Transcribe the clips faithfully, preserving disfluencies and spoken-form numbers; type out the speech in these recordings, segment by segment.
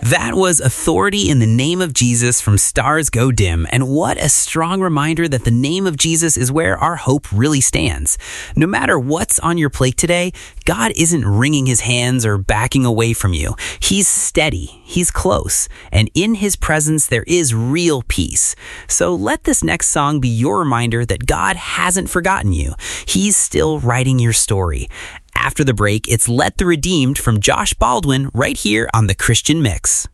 That was Authority in the Name of Jesus from Stars Go Dim, and what a strong reminder that the name of Jesus is where our hope really stands. No matter what's on your plate today, God isn't wringing his hands or backing away from you. He's steady, he's close, and in his presence there is real peace. So let this next song be your reminder that God hasn't forgotten you. He's still writing your story. After the break, it's Let the Redeemed from Josh Baldwin right here on The Christian Mix.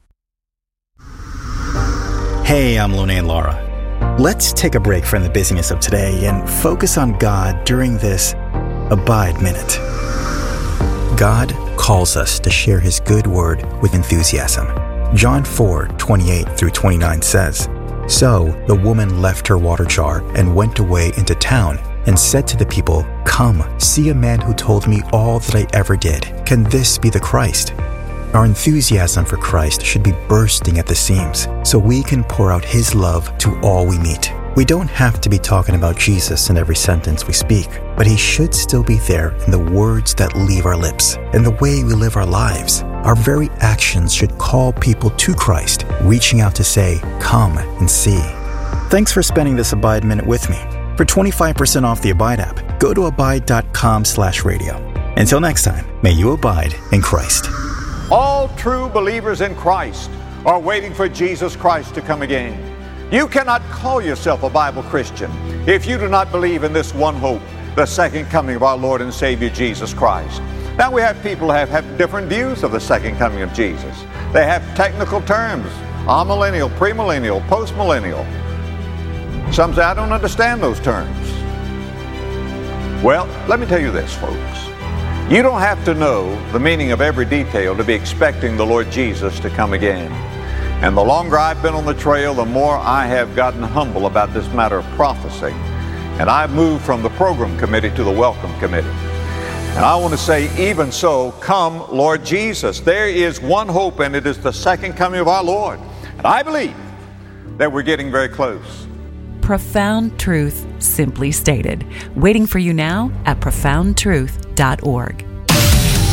Hey, I'm Lone and Laura. Let's take a break from the busyness of today and focus on God during this Abide Minute. God calls us to share his good word with enthusiasm. John four, twenty-eight through twenty-nine says, "So the woman left her water jar and went away into town and said to the people, 'Come, see a man who told me all that I ever did. Can this be the Christ?'" Our enthusiasm for Christ should be bursting at the seams so we can pour out his love to all we meet. We don't have to be talking about Jesus in every sentence we speak, but he should still be there in the words that leave our lips and the way we live our lives. Our very actions should call people to Christ, reaching out to say, "Come and see." Thanks for spending this Abide Minute with me. For twenty-five percent off the Abide app, go to abide.com slash radio. Until next time, may you abide in Christ. All true believers in Christ are waiting for Jesus Christ to come again. You cannot call yourself a Bible Christian if you do not believe in this one hope, the second coming of our Lord and Savior Jesus Christ. Now we have people who have, have different views of the second coming of Jesus. They have technical terms, amillennial, premillennial, postmillennial. Some say, I don't understand those terms. Well, let me tell you this, folks. You don't have to know the meaning of every detail to be expecting the Lord Jesus to come again. And the longer I've been on the trail, the more I have gotten humble about this matter of prophecy. And I've moved from the program committee to the welcome committee. And I want to say, even so, come, Lord Jesus. There is one hope, and it is the second coming of our Lord. And I believe that we're getting very close. Profound truth simply stated. Waiting for you now at profound truth dot org.